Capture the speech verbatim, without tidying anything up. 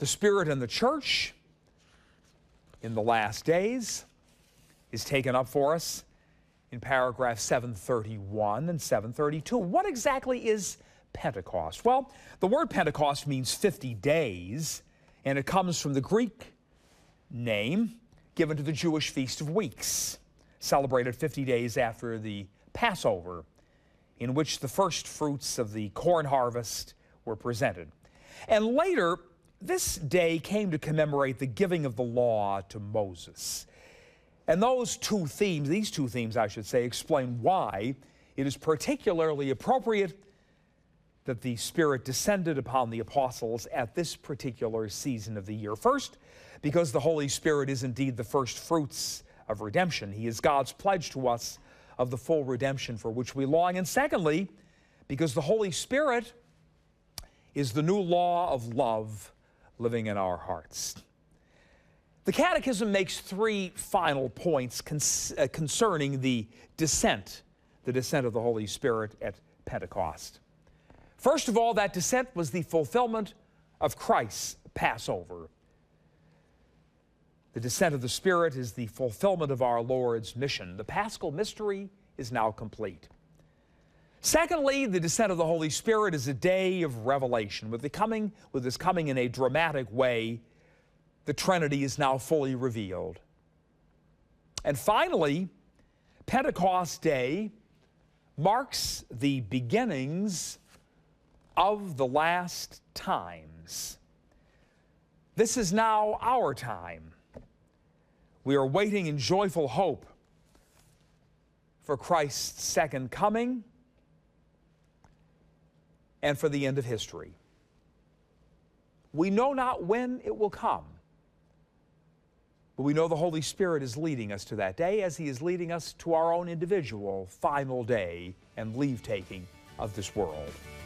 The Spirit in the church in the last days is taken up for us in paragraph seven thirty-one and seven thirty-two. What exactly is Pentecost? Well, the word Pentecost means fifty days, and it comes from the Greek name given to the Jewish Feast of Weeks, celebrated fifty days after the Passover, in which the first fruits of the corn harvest were presented. And later, this day came to commemorate the giving of the law to Moses. And those two themes, these two themes, I should say, explain why it is particularly appropriate that the Spirit descended upon the apostles at this particular season of the year. First, because the Holy Spirit is indeed the first fruits of redemption. He is God's pledge to us of the full redemption for which we long. And secondly, because the Holy Spirit is the new law of love living in our hearts. The Catechism makes three final points cons uh, concerning the descent, the descent of the Holy Spirit at Pentecost. First of all, that descent was the fulfillment of Christ's Passover. The descent of the Spirit is the fulfillment of our Lord's mission. The Paschal mystery is now complete. Secondly, the descent of the Holy Spirit is a day of revelation. With the coming, with His coming in a dramatic way, the Trinity is now fully revealed. And finally, Pentecost Day marks the beginnings of the last times. This is now our time. We are waiting in joyful hope for Christ's second coming and for the end of history. We know not when it will come, but we know the Holy Spirit is leading us to that day as He is leading us to our own individual final day and leave-taking of this world.